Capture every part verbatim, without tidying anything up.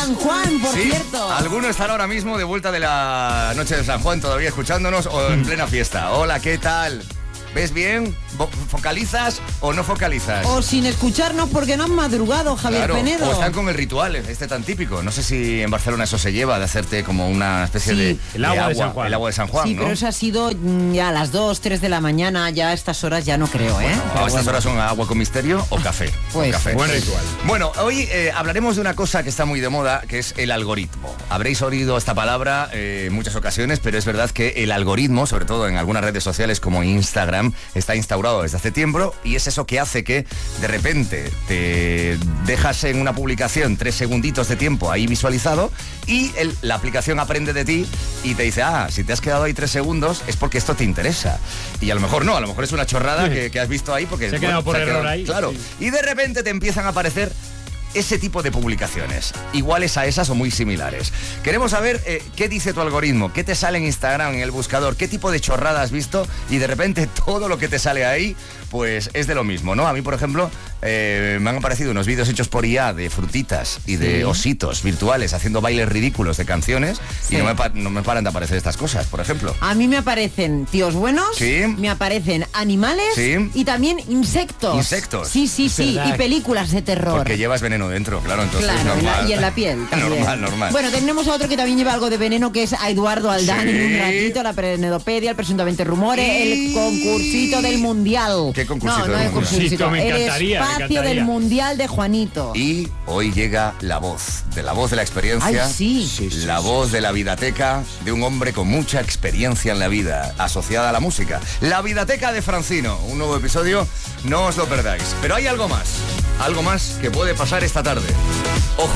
San Juan, por sí, cierto. Algunos están ahora mismo de vuelta de la noche de San Juan todavía escuchándonos o en plena fiesta. Hola, ¿qué tal? ¿Ves bien? ¿Focalizas o no focalizas? O sin escucharnos porque no han madrugado, Javier Claro, Penedo. o están con el ritual este tan típico. No sé si en Barcelona eso se lleva, de hacerte como una especie Sí. de, El agua de de San Juan. El agua de San Juan, Sí, ¿no? pero eso ha sido mm, ya a las dos, tres de la mañana, ya a estas horas ya no creo, ¿eh? Bueno, Pero a estas bueno. horas son agua con misterio o café. Pues, O café. Buen ritual. Bueno, hoy eh, hablaremos de una cosa que está muy de moda, que es el algoritmo. Habréis oído esta palabra eh, en muchas ocasiones, pero es verdad que el algoritmo, sobre todo en algunas redes sociales como Instagram, está instaurado desde hace tiempo y es eso que hace que de repente te dejas en una publicación tres segunditos de tiempo ahí visualizado y el- la aplicación aprende de ti y te dice, ah, si te has quedado ahí tres segundos es porque esto te interesa. Y a lo mejor no, a lo mejor es una chorrada Sí. que, que has visto ahí porque... Se ha quedado por se ha error ahí. Claro. Sí. Y de repente te empiezan a aparecer ese tipo de publicaciones, iguales a esas o muy similares. Queremos saber eh, qué dice tu algoritmo, qué te sale en Instagram, en el buscador, qué tipo de chorrada has visto y de repente todo lo que te sale ahí, pues es de lo mismo, ¿no? A mí, por ejemplo, eh, me han aparecido unos vídeos hechos por I A de frutitas y de Sí. ositos virtuales haciendo bailes ridículos de canciones Sí. y no me, pa- no me paran de aparecer estas cosas, por ejemplo. A mí me aparecen tíos buenos, Sí. me aparecen animales Sí. y también insectos. Insectos. Sí, sí, Es sí, verdad. y películas de terror. Porque llevas veneno dentro, claro, entonces Claro, en la- normal. y en la piel también. normal, normal. Bueno, tenemos a otro que también lleva algo de veneno, que es a Eduardo Aldán Sí. en un ratito, la Penedopedia, el presuntamente rumores, Y- el concursito del mundial. ¿Qué concursito No, no del el mundial? concursito, Me el encantaría, me espacio encantaría. del mundial de Juanito. Y hoy llega la voz, de la voz de la experiencia. Ay, sí. Sí, sí, La sí. voz de la Vidateca, de un hombre con mucha experiencia en la vida, asociada a la música. La Vidateca de Francino, un nuevo episodio, no os lo perdáis. Pero hay algo más, algo más que puede pasar esta tarde. Ojo.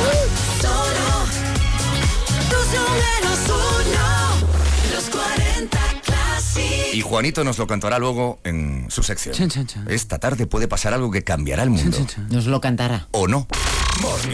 Solo dos números uno, los cuarenta Classic. Y Juanito nos lo cantará luego en su sección. Chan, chan, chan. Esta tarde puede pasar algo que cambiará el mundo. Nos lo cantará. ¿O no?